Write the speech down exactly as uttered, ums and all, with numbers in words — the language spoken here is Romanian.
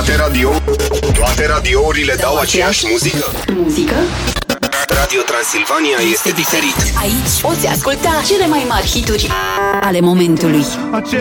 Toate, radio, toate radiourile dau aceeași muzică? Muzică? Radio Transilvania este diferit. Aici poți asculta cele mai mari hituri ale momentului.